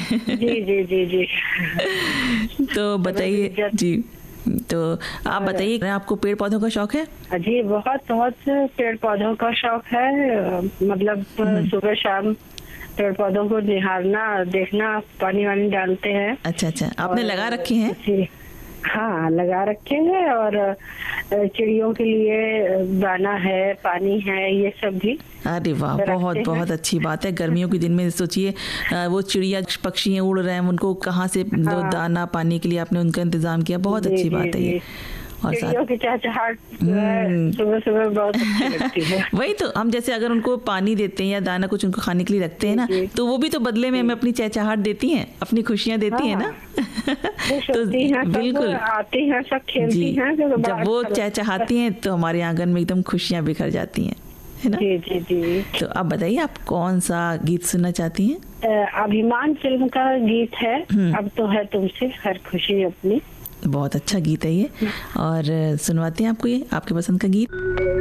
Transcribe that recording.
जी जी जी जी। तो बताइए जी, तो आप बताइए, आपको पेड़ पौधों का शौक है? जी बहुत बहुत पेड़ पौधों का शौक है। मतलब सुबह शाम पेड़ पौधों को निहारना, देखना, पानी वानी डालते हैं। अच्छा अच्छा, आपने लगा रखे हैं? जी हाँ, लगा रखे हैं। और चिड़ियों के लिए दाना है, पानी है, ये सब भी। अरे वाह, बहुत बहुत अच्छी बात है। गर्मियों के दिन में सोचिए, वो चिड़िया पक्षी उड़ रहे हैं, उनको कहाँ से दाना पानी के लिए आपने उनका इंतजाम किया, बहुत अच्छी बात है ये। और चिड़ियों की चहचहाट सुबह सुबह बहुत अच्छी लगती है। वही तो, हम जैसे अगर उनको पानी देते हैं या दाना कुछ उनको खाने के लिए रखते हैं ना, तो वो भी तो बदले में हमें अपनी चहचहाट देती हैं, अपनी खुशियाँ देती हैं ना। तो बिल्कुल आती हैं, सब खेलती हैं। जब वो चहचहाती हैं तो हमारे आंगन में एकदम खुशियाँ बिखर जाती हैं, है ना। जी जी जी। तो आप बताइए, आप कौन सा गीत सुनना चाहती हैं? अभिमान फिल्म का गीत है, अब तो है तुमसे हर खुशी अपनी। बहुत अच्छा गीत है ये, और सुनवाते हैं आपको ये आपके पसंद का गीत।